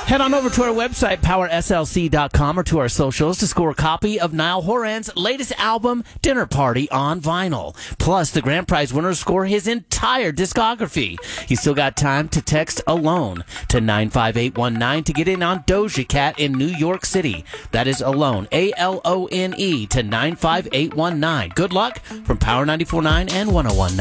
Head on over to our website, powerslc.com, or to our socials to score a copy of Niall Horan's latest album, Dinner Party, on vinyl. Plus, the grand prize winners score his entire discography. You still got time to text ALONE to 95819 to get in on Doja Cat in New York City. That is ALONE, ALONE, to 95819. Good luck from Power 94.9 and 101.9.